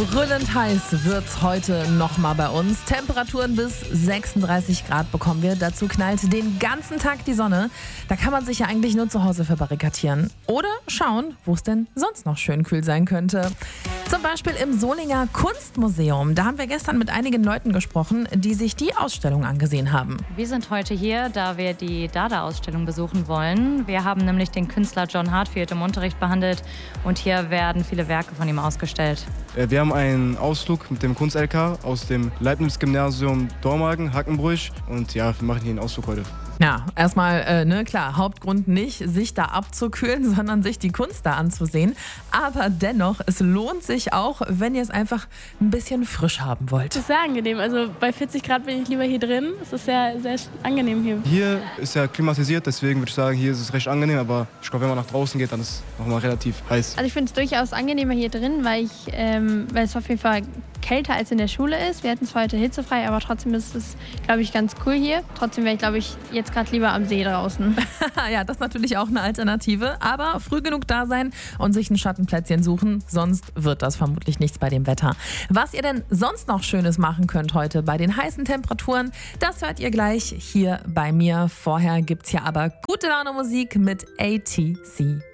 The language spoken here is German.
Brüllend heiß wird's heute nochmal bei uns. Temperaturen bis 36 Grad bekommen wir. Dazu knallt den ganzen Tag die Sonne. Da kann man sich ja eigentlich nur zu Hause verbarrikadieren. Oder schauen, wo es denn sonst noch schön kühl sein könnte. Zum Beispiel im Solinger Kunstmuseum. Da haben wir gestern mit einigen Leuten gesprochen, die sich die Ausstellung angesehen haben. Wir sind heute hier, da wir die Dada-Ausstellung besuchen wollen. Wir haben nämlich den Künstler John Heartfield im Unterricht behandelt und hier werden viele Werke von ihm ausgestellt. Wir haben einen Ausflug mit dem Kunst-LK aus dem Leibniz-Gymnasium Dormagen, Hackenbrüch. Und ja, wir machen hier einen Ausflug heute. Ja, erstmal, klar, Hauptgrund nicht, sich da abzukühlen, sondern sich die Kunst da anzusehen. Aber dennoch, es lohnt sich auch, wenn ihr es einfach ein bisschen frisch haben wollt. Das ist sehr angenehm. Also bei 40 Grad bin ich lieber hier drin. Es ist sehr, sehr angenehm hier. Hier ist ja klimatisiert, deswegen würde ich sagen, hier ist es recht angenehm. Aber ich glaube, wenn man nach draußen geht, dann ist es nochmal relativ heiß. Also ich finde es durchaus angenehmer hier drin, weil es auf jeden Fall kälter als in der Schule ist. Wir hatten zwar heute hitzefrei, aber trotzdem ist es, glaube ich, ganz cool hier. Trotzdem wäre ich, glaube ich, jetzt gerade lieber am See draußen. Ja, das ist natürlich auch eine Alternative. Aber früh genug da sein und sich ein Schattenplätzchen suchen, sonst wird das vermutlich nichts bei dem Wetter. Was ihr denn sonst noch Schönes machen könnt heute bei den heißen Temperaturen, das hört ihr gleich hier bei mir. Vorher gibt's hier aber gute Laune Musik mit ATC.